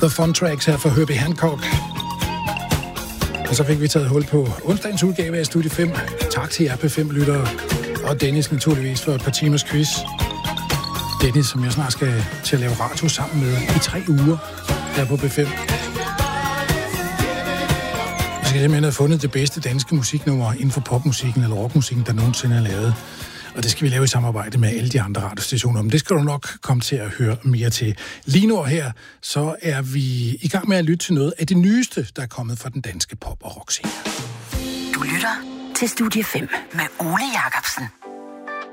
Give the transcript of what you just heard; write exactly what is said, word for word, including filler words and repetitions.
The Fun Tracks her fra Herbie Hancock. Og så fik vi taget hul på onsdagens udgave af Studie fem. Tak til jer P fem-lyttere. Og Dennis naturligvis for et par timers quiz. Dennis, som jeg snart skal til at lave radio sammen med i tre uger her på P fem. Jeg skal simpelthen have fundet det bedste danske musiknummer inden for popmusikken eller rockmusikken, der nogensinde er lavet. Og det skal vi lave i samarbejde med alle de andre radiostationer. Men det skal du nok komme til at høre mere til. Lige nu her, så er vi i gang med at lytte til noget af det nyeste, der er kommet fra den danske pop- og rockscene. Du lytter til Studie fem med Ole Jacobsen.